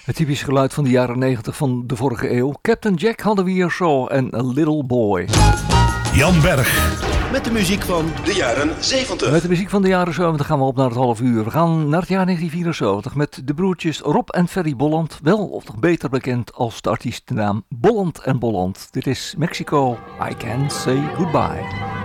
Het typische geluid van de jaren 90 van de vorige eeuw. Captain Jack hadden we hier zo en A Little Boy. Jan Berg. Met de muziek van de jaren 70. Met de muziek van de jaren 70 gaan we op naar het half uur. We gaan naar het jaar 1974 met de broertjes Rob en Ferry Bolland. Wel of nog beter bekend als de artiestennaam Bolland en Bolland. Dit is Mexico, I Can't Say Goodbye.